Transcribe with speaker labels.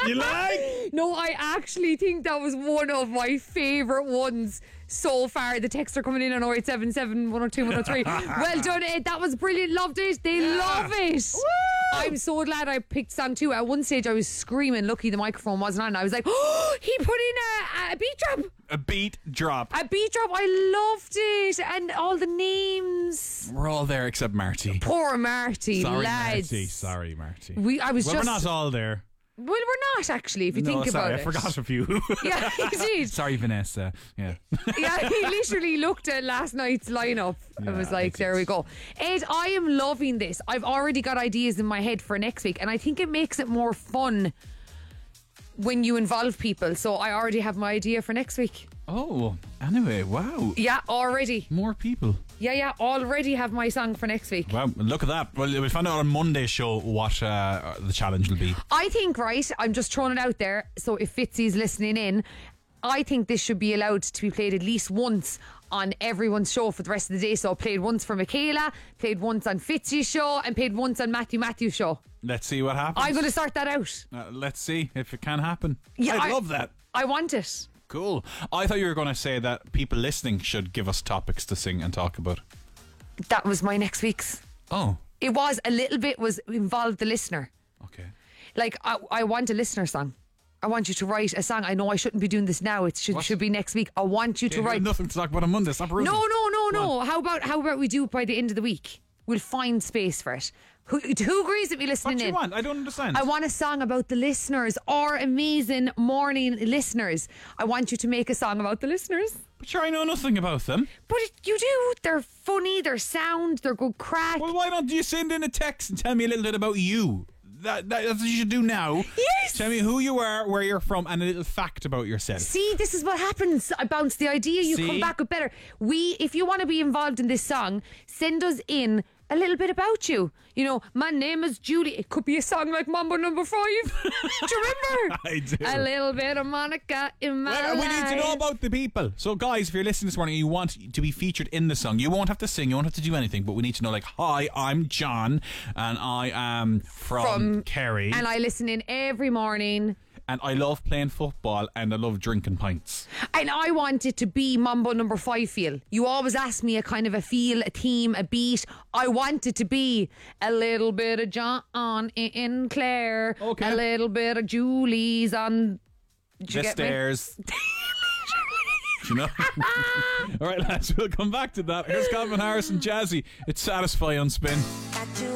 Speaker 1: You like?
Speaker 2: No, I actually think that was one of my favourite ones so far. The texts are coming in on 0877 102 103. Well done, Ed. That was brilliant. Loved it. They love it. Woo! I'm so glad I picked song 2. At one stage I was screaming. Lucky the microphone wasn't on. I was like, oh, he put in a beat drop.
Speaker 1: A beat drop.
Speaker 2: A beat drop. I loved it. And all the names.
Speaker 1: We're all there except Marty.
Speaker 2: Poor Marty,
Speaker 1: Sorry,
Speaker 2: lads.
Speaker 1: Marty. Sorry, Marty.
Speaker 2: We're
Speaker 1: not all there.
Speaker 2: Well, we're not actually, if you think about it.
Speaker 1: I forgot a few.
Speaker 2: Yeah, he did.
Speaker 1: Sorry, Vanessa. Yeah.
Speaker 2: Yeah, he literally looked at last night's lineup and was like, there we go. Ed, I am loving this. I've already got ideas in my head for next week, and I think it makes it more fun when you involve people. So I already have my idea for next week.
Speaker 1: Oh, anyway, wow.
Speaker 2: Yeah, already.
Speaker 1: More people.
Speaker 2: Yeah, already have my song for next week.
Speaker 1: Wow, look at that. Well, we'll find out on Monday's show what the challenge will be.
Speaker 2: I think, right, I'm just throwing it out there, so if Fitzy's listening in, I think this should be allowed to be played at least once on everyone's show for the rest of the day. So played once for Michaela, played once on Fitzy's show, and played once on Matthew's show.
Speaker 1: Let's see what happens.
Speaker 2: I'm going to start that out.
Speaker 1: Let's see if it can happen.
Speaker 2: Yeah,
Speaker 1: I'd love that.
Speaker 2: I want it.
Speaker 1: Cool. I thought you were going to say that people listening should give us topics to sing and talk about.
Speaker 2: That was my next week's.
Speaker 1: Oh.
Speaker 2: It was a little bit involved the listener.
Speaker 1: Okay.
Speaker 2: Like, I want a listener song. I want you to write a song. I know I shouldn't be doing this now. It should be next week. I want you to write.
Speaker 1: Nothing to talk about on Monday. Stop ruining.
Speaker 2: No. How about we do it by the end of the week? We'll find space for it. Who agrees with me listening
Speaker 1: What do you
Speaker 2: in?
Speaker 1: want? I don't understand.
Speaker 2: I want a song about the listeners, our amazing morning listeners. I want you to make a song about the listeners.
Speaker 1: But sure, I know nothing about them.
Speaker 2: But you do. They're funny, they're sound, they're good crack.
Speaker 1: Well, why don't you send in a text and tell me a little bit about you? That's what you should do now.
Speaker 2: Yes.
Speaker 1: Tell me who you are, where you're from, and a little fact about yourself.
Speaker 2: See, this is what happens. I bounce the idea. You come back with better. If you want to be involved in this song, send us in a little bit about you. You know, my name is Julie. It could be a song like Mambo Number 5. Do you remember?
Speaker 1: I do.
Speaker 2: A little bit of Monica in my life.
Speaker 1: We need to know about the people. So guys, if you're listening this morning and you want to be featured in the song, you won't have to sing, you won't have to do anything, but we need to know, like, hi, I'm John and I am from Kerry.
Speaker 2: And I listen in every morning.
Speaker 1: And I love playing football and I love drinking pints.
Speaker 2: And I want it to be Mambo Number 5 feel. You always ask me a kind of a feel, a theme, a beat. I want it to be a little bit of John in Clare.
Speaker 1: Okay.
Speaker 2: A little bit of Julie's on
Speaker 1: the stairs. You know? All right, lads, we'll come back to that. Here's Calvin Harris and Jazzy. It's Satisfy on Spin.